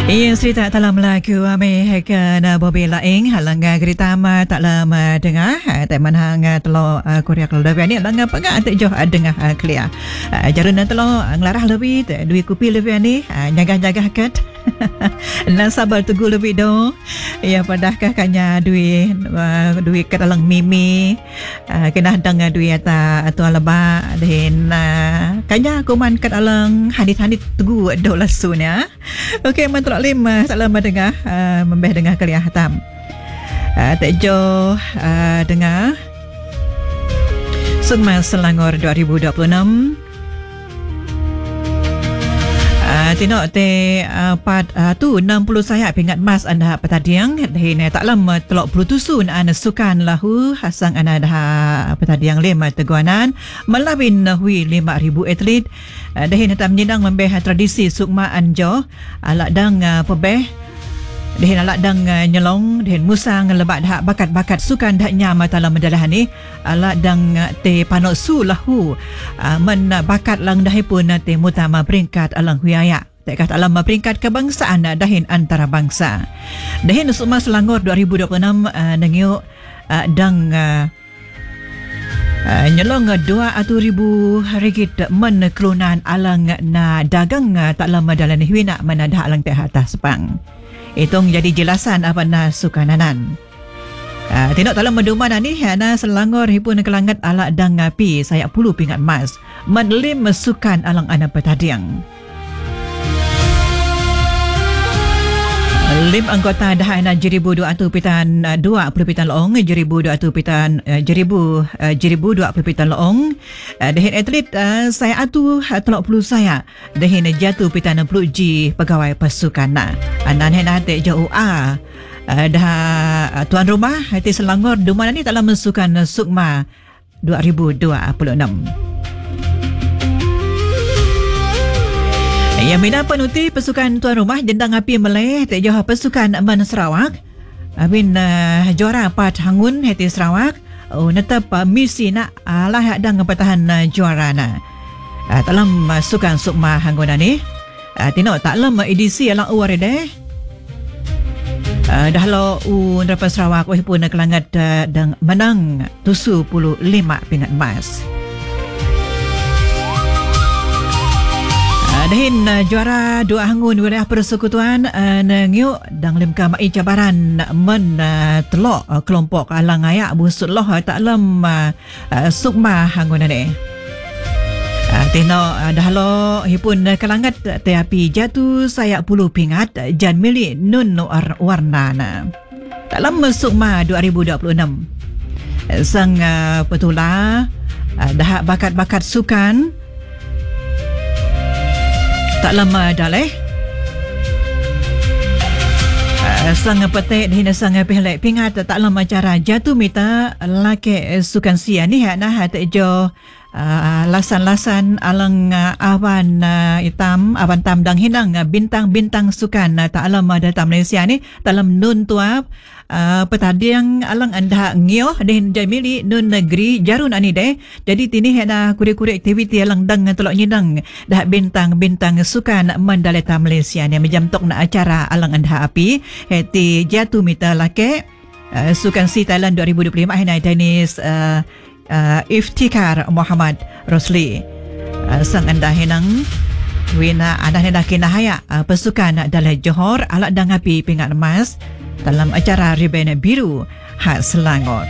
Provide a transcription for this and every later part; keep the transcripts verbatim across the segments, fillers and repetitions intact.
Ia cerita dalam lagu Amerika na Bobby Laing halanga geritama tak lama dengar teman hang telo Korea kalau dah ni langa pegak tak jauh dengar clear jaruna telo nglarah lebih duit kopi lebih ni jaga-jaga kat nak sabar tunggu lebih do ya padahkah kanya duit duit kat dalam mimi kena dang duit ata atau alaba dan kanya kuman kat dalam hadit-hadit tunggu do lasunya. Okey mantra lima tak lama dengar uh, membeh dengar kuliah hatam uh, tak jauh uh, dengar Sukma Selangor dua ribu dua puluh enam uh, tinok te uh, pat uh, tu enam puluh saya pingat mas anda petadiang hin tak lama telok puluh tusun ana sukan lahu hasang ana dah petadiang lima teguanan melawin hui lima ribu atlet uh, dahin tak menyedang membeh tradisi Sukma Anjo alak dang uh, pebeh dahin alak dang uh, nyelong dahin musang lebat hak bakat-bakat sukan dah nyama dalam medalah ni alak dang uh, te panok su lahu uh, men uh, bakat lang dah pun uh, te mutama peringkat alang huyaya dekat alam peringkat kebangsaan uh, dahin antara bangsa dahin Sukma Selangor dua ribu dua puluh enam uh, nengiuk uh, dang uh, Uh, nyelong dua atau ribu ringgit men kelunan alang na dagang uh, tak lama dalam hiwina mana dah alang teh atas sepang. Itong jadi jelasan apa na sukananan. Uh, tinok dalam meduman ni na Selangor hipun kelangat ala dang api saya puluh pingat mas menlim sukan alang anak petadiang. Lim anggota dah ana jeribu dua atau pitan dua puluh pitan loong jeribu dua atau pitan jeribu jeribu dua puluh pitan loong dahin atlet saya atu telok puluh saya dahin jatuh pitan enam puluh G pegawai pasukan na anan hen ate jauh a dah tuan rumah hati Selangor duman ni dalam sukan Sukma dua ribu dua puluh enam. Yang mina penuti pasukan tuan rumah jendang api Malay tak jauh pasukan Man Sarawak abin uh, juara pat hangun hati Sarawak oh netap uh, misi nak alah uh, dang pertahan uh, juara na uh, dalam uh, sukan Sukma hangun ni uh, tino tak lama edisi alang uar deh uh, dah lo u nerapa Sarawak weh pun kelangat uh, dang menang tujuh puluh lima pingat emas. Dahin uh, juara dua hangun wilayah persekutuan uh, nengiuk dang limka mai cabaran men uh, telok uh, kelompok alang ayak busut loh uh, tak lem uh, uh, Sukma hangun ni. Uh, tino uh, dah lo hipun uh, kelangat uh, teapi jatuh saya puluh pingat uh, jan milik nun war, warna na. Tak lem Sukma dua ribu dua puluh enam. Uh, sang uh, petula uh, dah bakat-bakat sukan tak lama dah leh uh, sang petik hina sang pihlek pingat tak lama cara jatuh mita laki sukan sia ni hak nah tak jo uh, lasan-lasan alang uh, awan uh, hitam awan tam dang hinang uh, bintang-bintang sukan uh, tak lama datang Malaysia ni dalam nun tuap Uh, petadiang alang anda ngioh dan jamili nun negeri jarun ani deh jadi tini hena kuri-kuri aktiviti alang dang telok nyidang dah bintang-bintang sukan mandaleta Malaysia ni macam tok na acara alang anda api heti jatuh mita lake uh, sukan si Thailand dua ribu dua puluh lima hena tenis uh, uh, Iftikhar Muhammad Rosli uh, sang anda henang wina anda hendak kena haya uh, pasukan dalam Johor alat dang api pingat emas dalam acara Ribbon Biru khas Selangor.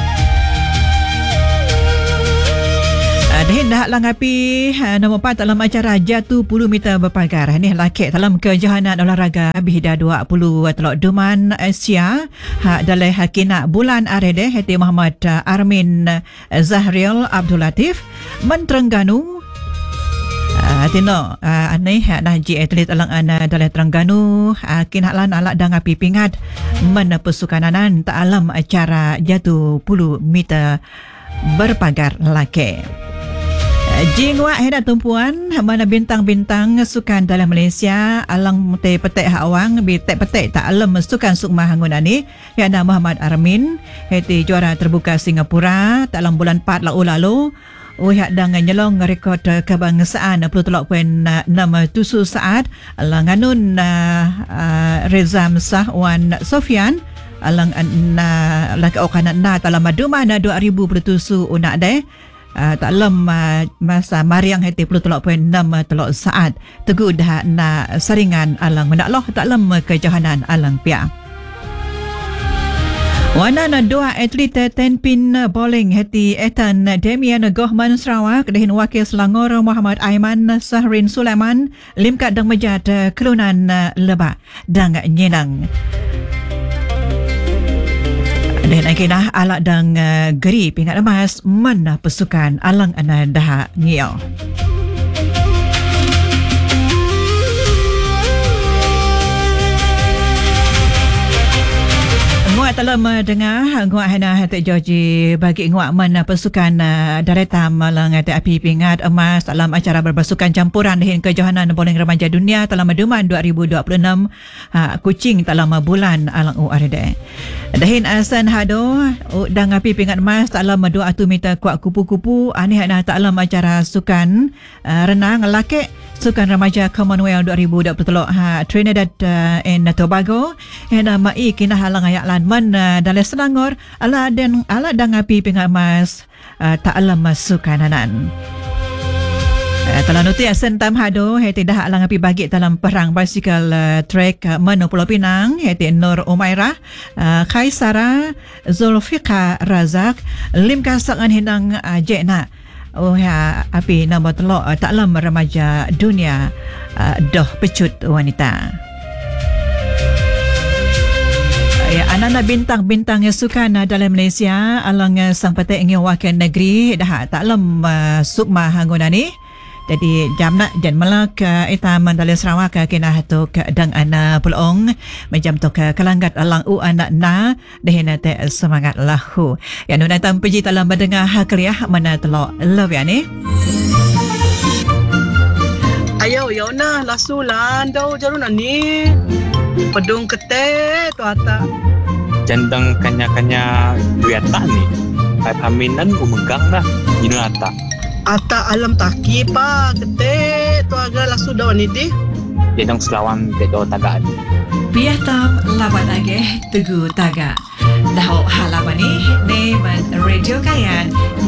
Dahin dah langapi nombor empat dalam acara jatuh puluh meter berpagar. Ini laki dalam kejohanan olahraga Bihida dua puluh telok Duman Asia hak dalai hakina bulan arede hati Muhammad Armin Zahril Abdul Latif Menterengganu Uh, tino uh, aneh nah ji atlet alang ana dalam Terengganu uh, kinaklan alak dang api pingat men pesukananan tak alam acara jatuh puluh meter berpagar laki. Uh, jingwa hendak tumpuan mana bintang-bintang sukan dalam Malaysia alang te petek hak awang bi tek petek tak alam sukan Sukma hangun ni yana Muhammad Armin heti juara terbuka Singapura dalam bulan empat lalu lalu Uyak dengan nyelong rekod uh, kebangsaan uh, puluh teluk poin enam tusu saat langanun uh, uh, Rezam Sah Wan Sofian alang na laka okana na dalam maduma na dua ribu puluh tusu unak deh uh, dalam uh, masa mariang hati puluh teluk poin enam teluk saat teguh dah na saringan alang menakloh dalam kejohanan alang pia. Wana na dua atlet tenpin bowling hati Ethan Damian Gohman Sarawak dengan wakil Selangor Muhammad Aiman Sahrin Sulaiman limkat dang mejat kelunan lebak dang nyenang. Dan akhirnya alak dang geri pingat emas mana pasukan alang ana dah ngiau. Nguat dalam dengar nguat hana hati Georgie bagi nguat mana pasukan uh, Daretam malang hati api pingat emas dalam acara berbasukan campuran dengan kejohanan bowling remaja dunia dalam Duman dua ribu dua puluh enam uh, Kuching dalam bulan alang U R D. Dahin asan hado dang api pingat emas dalam dua atu meter kuat kupu-kupu ani hana dalam acara sukan uh, renang lelaki sukan remaja Commonwealth dua ribu dua puluh tiga ha, Trinidad uh, and Tobago hena mai kina halang ayaklan man uh, dalam Selangor ala dan ala dang api pingat emas uh, tak alam masukanan. Uh, telah nuti asen tam hado heti dah alang api bagi dalam perang basikal uh, track uh, Mano Pulau Pinang heti Nur Umairah uh, Khaisara Zulfiqa Razak lim kasangan hinang uh, jekna oh ya api nombor telok uh, taklam remaja dunia uh, doh pecut wanita. Ya, anak-anak bintang-bintang yang sukan uh, dalam Malaysia alang uh, sang petai ingin wakil negeri dah taklam uh, sukma hangunan ni. Jadi jamnak jan melak uh, ita mandala Sarawak uh, kena hatuk dang ana pulong macam tu uh, kelanggat alang u anak na dehena te semangat lahu. Ya nun atam peji dalam mendengar hakriah mana telok love ya ni. Ayo ya na lasulan dau jarun ni. Pedung kete tu ata. Jandang kanya-kanya duiata ni. Kataminan umegang dah jinu ata. Ata alam taki pa kete tu agak lasu daun ni di. Jandang selawan tedo tagaan. Biar tam lawan lagi teguh taga. Dah halaman ni ni radio kayan